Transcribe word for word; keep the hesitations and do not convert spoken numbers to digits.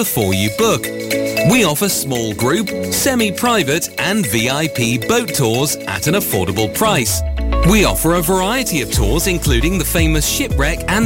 before you book. We offer small group, semi-private and V I P boat tours at an affordable price. We offer a variety of tours including the famous shipwreck and